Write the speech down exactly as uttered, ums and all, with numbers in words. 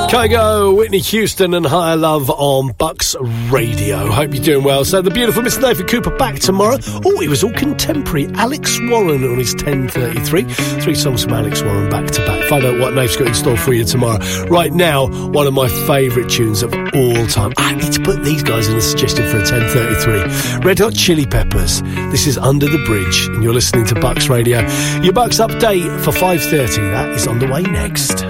Kygo, Whitney Houston and Higher Love on Bucks Radio. Hope you're doing well. So the beautiful Mister David Cooper back tomorrow. Oh, it was all contemporary. Alex Warren on his ten thirty-three. Three songs from Alex Warren back to back. Find out what Nave's got in store for you tomorrow. Right now, one of my favourite tunes of all time. I need to put these guys in a suggestion for a ten thirty-three. Red Hot Chili Peppers. This is Under the Bridge and you're listening to Bucks Radio. Your Bucks update for five thirty. That is on the way next.